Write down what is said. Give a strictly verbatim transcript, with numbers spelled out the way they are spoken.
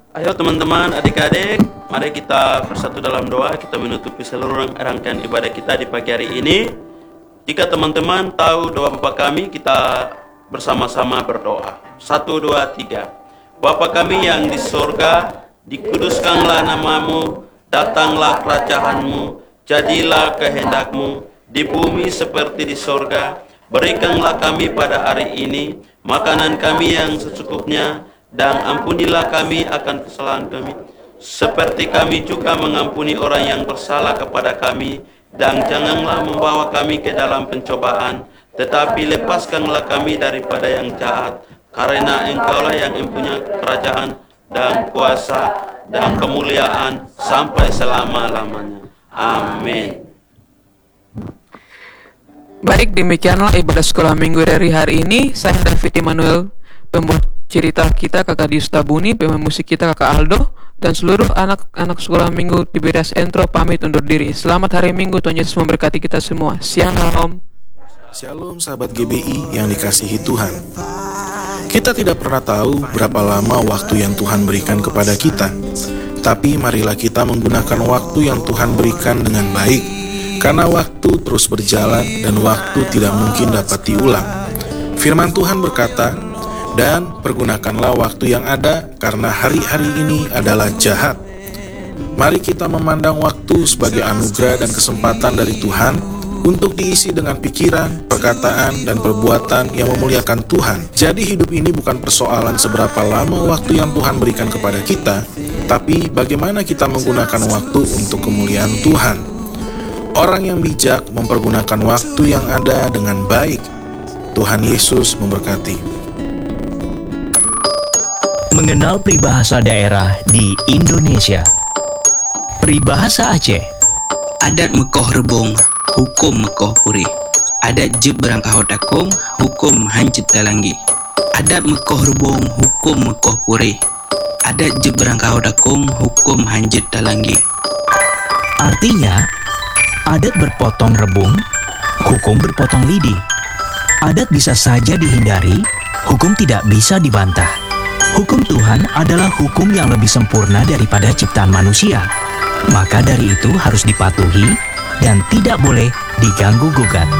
Ayo teman-teman, adik-adik, mari kita bersatu dalam doa. Kita menutupi seluruh rangkaian ibadah kita di pagi hari ini. Jika teman-teman tahu doa Bapa kami, kita bersama-sama berdoa. Satu, dua, tiga. Bapa kami yang di sorga, dikuduskanlah namamu, datanglah kerajaanmu, jadilah kehendakmu, di bumi seperti di sorga. Berikanlah kami pada hari ini makanan kami yang secukupnya, dan ampunilah kami akan kesalahan kami, seperti kami juga mengampuni orang yang bersalah kepada kami. Dan janganlah membawa kami ke dalam pencobaan, tetapi lepaskanlah kami daripada yang jahat. Karena Engkaulah yang mempunyai kerajaan dan kuasa dan kemuliaan sampai selama-lamanya. Amin. Baik, demikianlah ibadah sekolah minggu dari hari ini. Saya David Immanuel, pembuat cerita kita Kakak Diusta Buni, pemain musik kita Kakak Aldo, dan seluruh anak-anak sekolah minggu di B D S Entro pamit undur diri. Selamat hari Minggu, Tuhan Yesus memberkati kita semua. Shalom. Shalom sahabat G B I yang dikasihi Tuhan. Kita tidak pernah tahu berapa lama waktu yang Tuhan berikan kepada kita. Tapi marilah kita menggunakan waktu yang Tuhan berikan dengan baik, karena waktu terus berjalan dan waktu tidak mungkin dapat diulang. Firman Tuhan berkata, "Dan pergunakanlah waktu yang ada, karena hari-hari ini adalah jahat." Mari kita memandang waktu sebagai anugerah dan kesempatan dari Tuhan untuk diisi dengan pikiran, perkataan, dan perbuatan yang memuliakan Tuhan. Jadi hidup ini bukan persoalan seberapa lama waktu yang Tuhan berikan kepada kita, tapi bagaimana kita menggunakan waktu untuk kemuliaan Tuhan. Orang yang bijak mempergunakan waktu yang ada dengan baik. Tuhan Yesus memberkati. Mengenal peribahasa daerah di Indonesia. Peribahasa Aceh. Adat Mekoh Rebung, hukum Mekoh Puri. Adat Jeb Berangkah Takung, hukum Hancit Talangi. Adat Mekoh Rebung, hukum Mekoh Puri. Adat Jeb Berangkah Takung, hukum Hancit Talangi. Artinya, adat berpotong rebung, hukum berpotong lidi. Adat bisa saja dihindari, hukum tidak bisa dibantah. Hukum Tuhan adalah hukum yang lebih sempurna daripada ciptaan manusia. Maka dari itu harus dipatuhi dan tidak boleh diganggu-gugat.